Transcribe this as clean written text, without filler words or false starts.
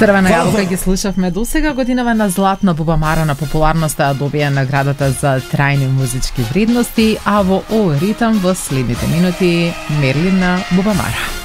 Црвена јагулка ги слушавме досега. Годинава на златна Бубамара на популарноста добија наградата за трајни музички вредности, а во овој ритам во следните минути Мерлин на Бубамара.